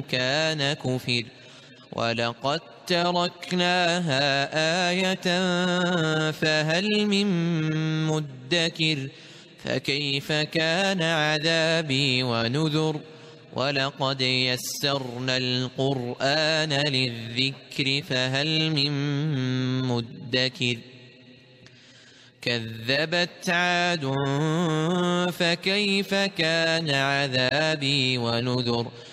كان كفر ولقد تركناها آية فهل من مدكر فكيف كان عذابي ونذر ولقد يسرنا القرآن للذكر فهل من مدكر كذبت عاد فكيف كان عذابي ونذر